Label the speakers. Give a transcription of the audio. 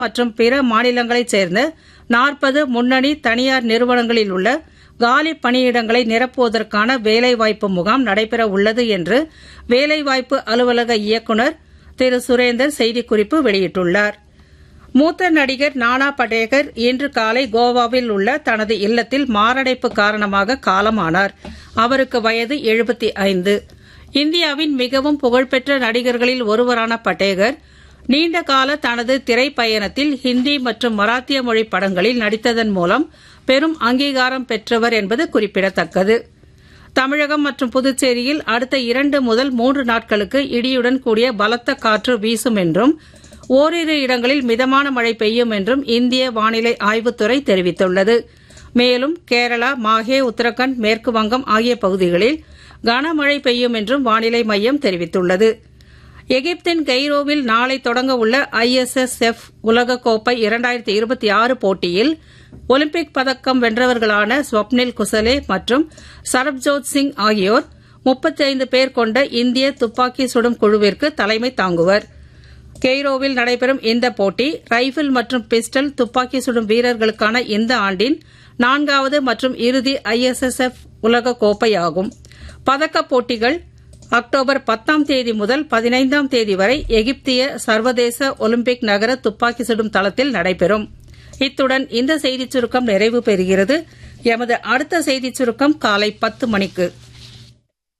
Speaker 1: மற்றும் பிற மாநிலங்களைச் சேர்ந்த 40 முன்னணி தனியார் நிறுவனங்களில் உள்ள காலி பணியிடங்களை நிரப்புவதற்கான வேலைவாய்ப்பு முகாம் நடைபெற உள்ளது என்று வேலைவாய்ப்பு அலுவலக இயக்குநர் திரு சுரேந்தர் செய்திக்குறிப்பு வெளியிட்டுள்ளார். மூத்த நடிகர் நானா படேகர் இன்று காலை கோவாவில் உள்ள தனது இல்லத்தில் மாரடைப்பு காரணமாக காலமானார். அவருக்கு வயது 75. இந்தியாவின் மிகவும் புகழ்பெற்ற நடிகர்களில் ஒருவரான படேகர் நீண்டகால தனது திரைப்பயணத்தில் ஹிந்தி மற்றும் மராத்திய மொழி படங்களில் நடித்ததன் மூலம் பெரும் அங்கீகாரம் பெற்றவர் என்பது குறிப்பிடத்தக்கது. தமிழகம் மற்றும் புதுச்சேரியில் அடுத்த 2 முதல் 3 நாட்களுக்கு இடியுடன் கூடிய பலத்த காற்று வீசும் என்றும் ஓரிரு இடங்களில் மிதமான மழை பெய்யும் என்றும் இந்திய வானிலை ஆய்வுத்துறை தெரிவித்துள்ளது. மேலும் கேரளா, மாஹே, உத்தரகண்ட், மேற்கு வங்கம் ஆகிய பகுதிகளில் கனமழை பெய்யும் என்றும் வானிலை மையம் தெரிவித்துள்ளது. எகிப்தின் கெய்ரோவில் நாளை தொடங்க உள்ள ISSF உலகக்கோப்பை 2026 போட்டியில் ஒலிம்பிக் பதக்கம் வென்றவர்களான ஸ்வப்னில் குசலே மற்றும் சரப்ஜோத் சிங் ஆகியோர் 35 பேர் கொண்ட இந்திய துப்பாக்கி சுடும் குழுவிற்கு தலைமை தாங்குவர். கெய்ரோவில் நடைபெறும் இந்த போட்டி ரைபிள் மற்றும் பிஸ்டல் துப்பாக்கி சுடும் வீரர்களுக்கான இந்த ஆண்டின் 4வது மற்றும் இறுதி ISSF உலகக்கோப்பையாகும். பதக்கப் போட்டிகள் அக்டோபர் 10ஆம் தேதி முதல் 15ஆம் தேதி வரை எகிப்திய சர்வதேச ஒலிம்பிக் நகர துப்பாக்கி சுடும் தளத்தில் நடைபெறும். இத்துடன் இந்த செய்திச் சுருக்கம் நிறைவு பெறுகிறது. எமது அடுத்த செய்திச் சுருக்கம் காலை 10 மணிக்கு.